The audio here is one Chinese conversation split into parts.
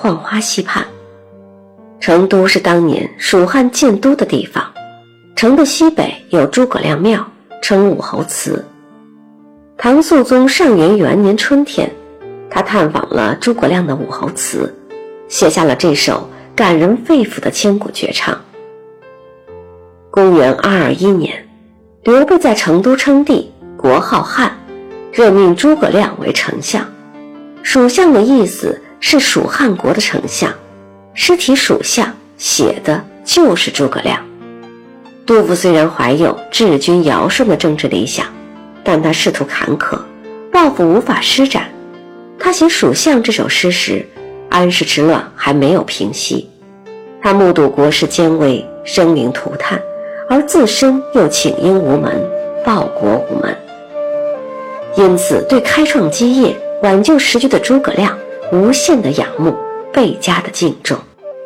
浣花溪畔。成都是当年蜀汉建都的地方，城的西北有诸葛亮庙，称武侯祠。唐肃宗上元元年春天，他探访了诸葛亮的武侯祠，写下了这首感人肺腑的千古绝唱。公元221年，刘备在成都称帝，国号汉，任命诸葛亮为丞相。蜀相的意思是蜀汉国的丞相，诗体蜀相，写的就是诸葛亮。杜甫虽然怀有治军尧舜的政治理想，但他仕途坎坷，抱负无法施展。他写《蜀相》这首诗时，安史之乱还没有平息，他目睹国势艰危，生灵涂炭，而自身又请缨无门，报国无门，因此对开创基业、挽救时局的诸葛亮无限的仰慕，倍加的敬重。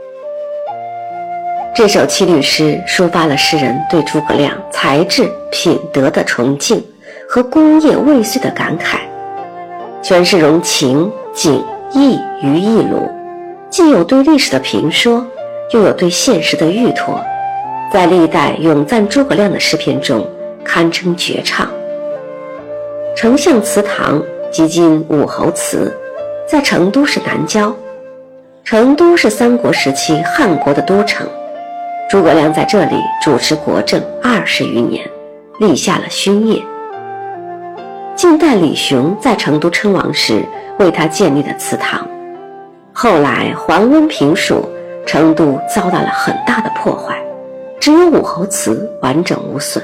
这首七律诗抒发了诗人对诸葛亮才智品德的崇敬和功业未遂的感慨，全是融情景意于一炉，既有对历史的评说，又有对现实的预托，在历代咏赞诸葛亮的诗篇中堪称绝唱。丞相祠堂即今武侯祠，在成都市南郊。成都是三国时期汉国的都城，诸葛亮在这里主持国政20余年，立下了勋业。晋代李雄在成都称王时为他建立的祠堂，后来桓温平蜀，成都遭到了很大的破坏，只有武侯祠完整无损。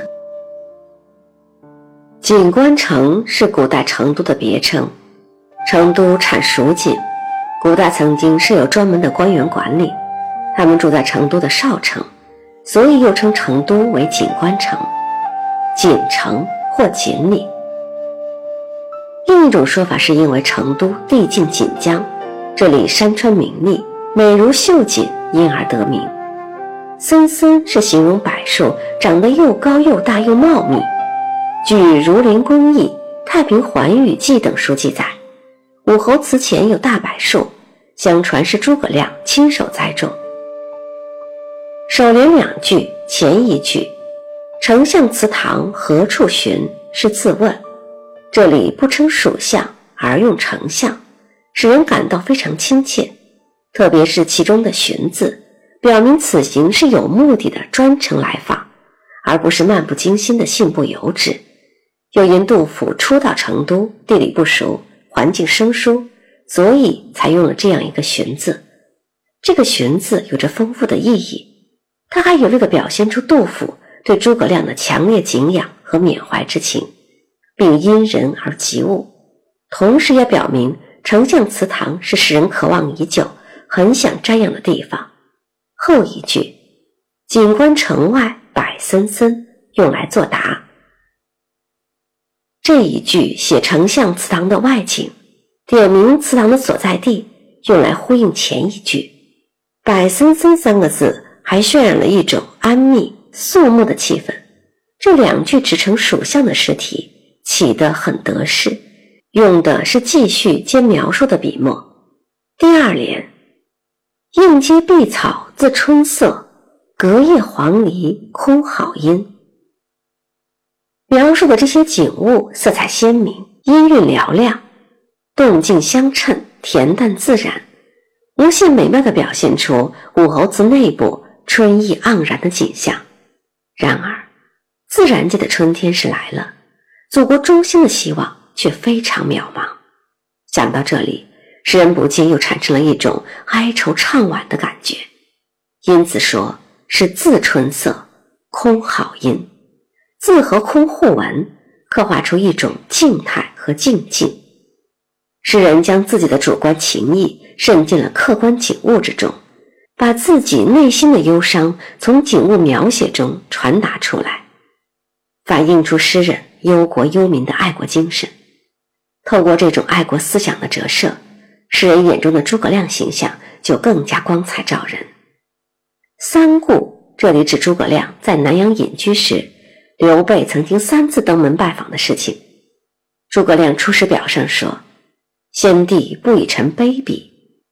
锦官城是古代成都的别称，成都产蜀锦，古代曾经设有专门的官员管理，他们住在成都的少城，所以又称成都为锦官城、锦城或锦里。另一种说法是因为成都地近锦江，这里山川明丽，美如绣锦，因而得名。森森是形容柏树长得又高又大又茂密。据《儒林公议》《太平寰宇记》等书记载，武侯祠前有大柏树，相传是诸葛亮亲手栽种。首联2句，前一句丞相祠堂何处寻是自问，这里不称蜀相而用丞相，使人感到非常亲切，特别是其中的寻字，表明此行是有目的的专程来访，而不是漫不经心的信步游之。又因杜甫初到成都，地理不熟，环境生疏，所以才用了这样一个寻字。这个寻字有着丰富的意义，它还有力地表现出杜甫对诸葛亮的强烈敬仰和缅怀之情，并因人而及物，同时也表明丞相祠堂是使人渴望已久，很想瞻仰的地方。后一句锦官城外柏森森，用来作答。这一句写丞相祠堂的外景，点明祠堂的所在地，用来呼应前一句。柏森森3个字还渲染了一种安谧肃穆的气氛。这2句只称蜀相的诗题起得很得势，用的是记叙兼描述的笔墨。第2联应接碧草自春色，隔叶黄鹂空好音，描述的这些景物色彩鲜明，音韵嘹亮，动静相称，恬淡自然，无限美妙地表现出武侯祠内部春意盎然的景象。然而自然界的春天是来了，祖国中兴的希望却非常渺茫。想到这里，诗人不禁又产生了一种哀愁怅惋的感觉，因此说是自春色，空好音。自和空互文，刻画出一种静态和静静。诗人将自己的主观情意渗进了客观景物之中，把自己内心的忧伤从景物描写中传达出来，反映出诗人忧国忧民的爱国精神。透过这种爱国思想的折射，诗人眼中的诸葛亮形象就更加光彩照人。三顾，这里指诸葛亮在南阳隐居时，刘备曾经3次登门拜访的事情。诸葛亮出师表上说，先帝不以臣卑鄙，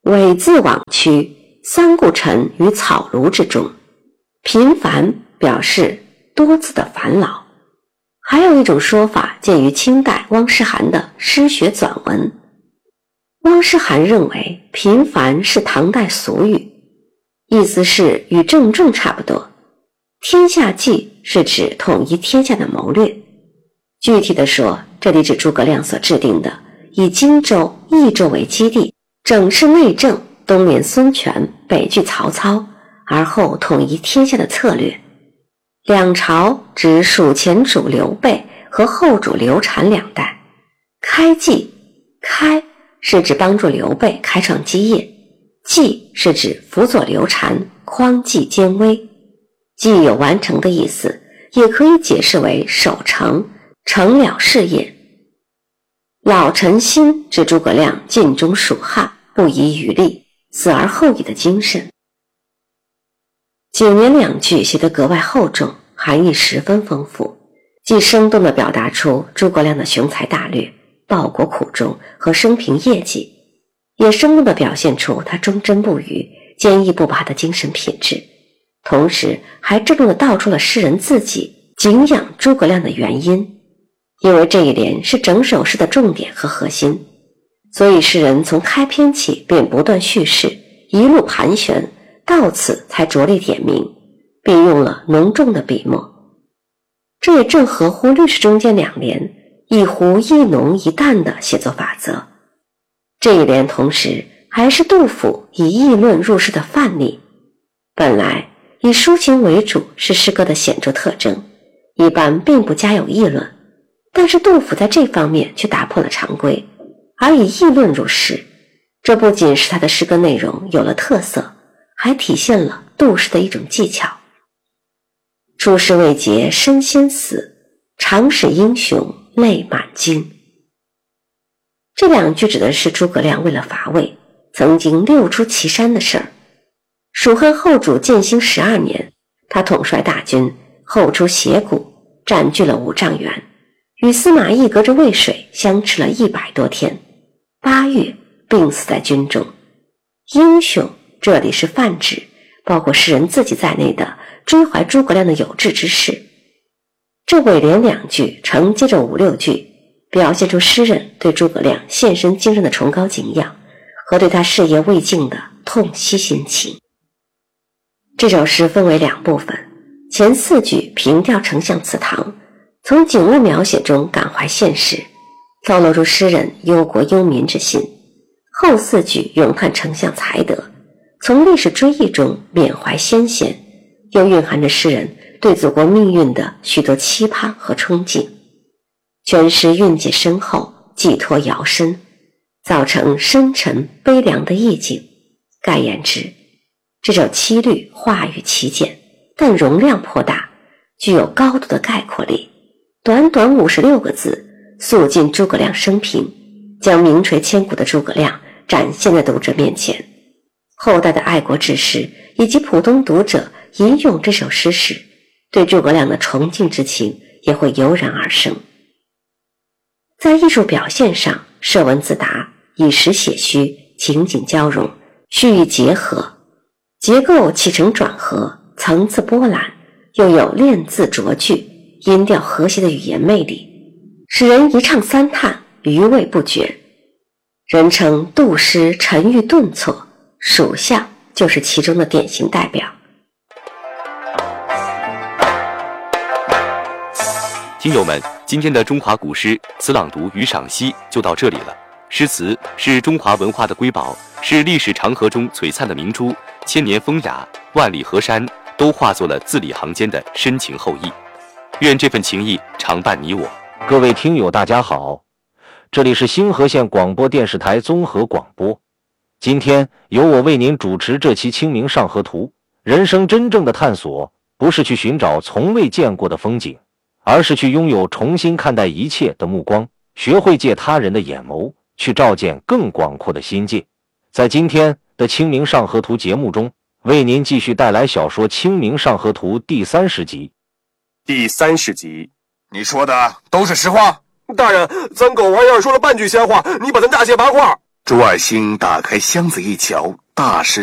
尾字往区，三顾尘于草庐之中。频繁表示多次的烦恼。还有一种说法见于清代汪师涵的诗学纂文。汪师涵认为频繁是唐代俗语，意思是与郑重差不多。天下计是指统一天下的谋略。具体的说，这里指诸葛亮所制定的以荆州、益州为基地，整治内政，东联孙权，北拒曹操，而后统一天下的策略。两朝指蜀前主刘备和后主刘禅两代。开济，开是指帮助刘备开创基业，济是指辅佐刘禅匡济兼危。既有完成的意思，也可以解释为守成，成了事业。老臣心指诸葛亮尽忠蜀汉，不遗余力，死而后已的精神。9年2句写得格外厚重，含义十分丰富，既生动地表达出诸葛亮的雄才大略、报国苦衷和生平业绩，也生动地表现出他忠贞不渝、坚毅不拔的精神品质，同时还郑重地道出了诗人自己敬仰诸葛亮的原因。因为这一联是整首诗的重点和核心，所以诗人从开篇起便不断叙事，一路盘旋，到此才着力点明，并用了浓重的笔墨。这也正合乎律诗中间2联一糊一浓一淡的写作法则。这一联同时还是杜甫以议论入诗的范例。本来以抒情为主是诗歌的显著特征，一般并不加有议论，但是杜甫在这方面却打破了常规，而以议论入诗，这不仅使他的诗歌内容有了特色，还体现了杜诗的一种技巧。出师未捷身先死，常使英雄泪满襟。这2句指的是诸葛亮为了伐魏，曾经六出祁山的事儿。蜀汉后主建兴12年，他统帅大军后出斜谷，占据了5丈原，与司马懿隔着渭水相持了100多天，8月病死在军中。英雄这里是泛指包括诗人自己在内的追怀诸葛亮的有志之士。这尾联2句承接着5、6句，表现出诗人对诸葛亮献身精神的崇高敬仰和对他事业未竟的痛惜心情。这首诗分为2部分，前4句平调丞相祠堂，从景物描写中感怀现实，透露出诗人忧国忧民之心；后4句咏叹丞相才德，从历史追忆中缅怀先贤，又蕴含着诗人对祖国命运的许多期盼和憧憬。全诗蕴藉深厚，寄托遥深，造成深沉悲凉的意境。概言之，这首七律话语奇简，但容量颇大，具有高度的概括力。短短56个字，诉尽诸葛亮生平，将名垂千古的诸葛亮展现在读者面前。后代的爱国志士以及普通读者吟咏这首诗时，对诸葛亮的崇敬之情也会油然而生。在艺术表现上，设文自达，以实写虚，情景交融，叙意结合，结构起承转合，层次波澜，又有练字着句，音调和谐的语言魅力，使人一唱三叹，余味不绝。人称杜诗沉郁顿挫，蜀相就是其中的典型代表。 听友们，今天的中华古诗词朗读与赏析就到这里了。诗词是中华文化的瑰宝，是历史长河中璀璨的明珠，千年风雅，万里河山，都化作了字里行间的深情厚谊。愿这份情谊常伴你我。 各位听友大家好，这里是星河县广播电视台综合广播。今天由我为您主持这期清明上河图。人生真正的探索，不是去寻找从未见过的风景，而是去拥有重新看待一切的目光，学会借他人的眼眸，去照见更广阔的心界。在今天的清明上河图节目中，为您继续带来小说《清明上河图》第30集。 第30集，你说的都是实话？大人，咱狗玩意儿说了半句闲话，你把咱大卸八块。 朱二星打开箱子一瞧，大失